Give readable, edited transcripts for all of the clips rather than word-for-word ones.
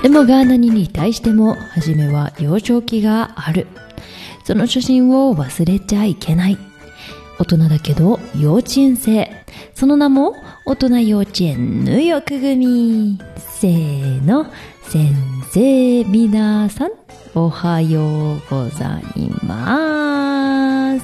でもが何に対しても初めは幼少期がある。その初心を忘れちゃいけない。大人だけど幼稚園生。その名も大人幼稚園入浴組。せーの。先生皆さんおはようございます。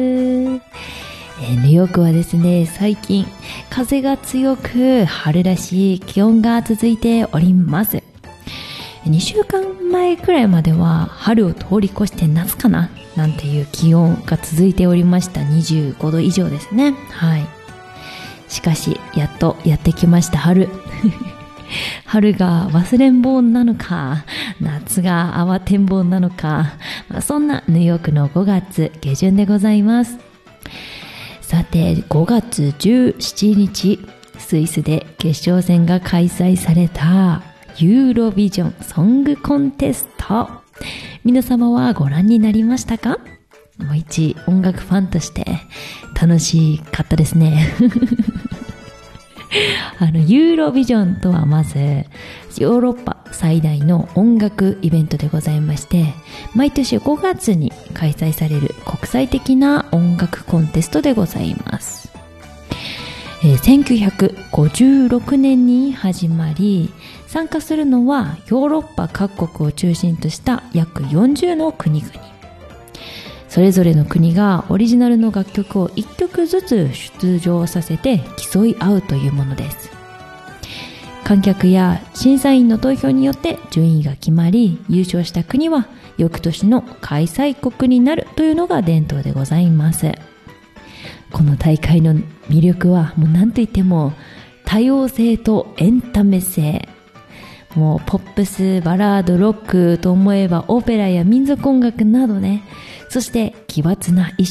ニューヨークはですね、最近風が強く春らしい気温が続いております。2週間前くらいまでは春を通り越して夏かななんていう気温が続いておりました。25度以上ですね。はい。しかしやっとやってきました春。春が忘れん坊なのか、夏が慌てん坊なのか、そんなニューヨークの5月下旬でございます。さて、5月17日、スイスで決勝戦が開催されたユーロビジョンソングコンテスト。皆様はご覧になりましたか？もう一音楽ファンとして楽しかったですね。ユーロビジョンとはまずヨーロッパ最大の音楽イベントでございまして、毎年5月に開催される国際的な音楽コンテストでございます。1956年に始まり、参加するのはヨーロッパ各国を中心とした約40の国々。それぞれの国がオリジナルの楽曲を1曲ずつ出場させて競い合うというものです。観客や審査員の投票によって順位が決まり、優勝した国は翌年の開催国になるというのが伝統でございます。この大会の魅力はもう何といっても多様性とエンタメ性。もうポップス、バラード、ロックと思えばオペラや民族音楽などね、そして奇抜な衣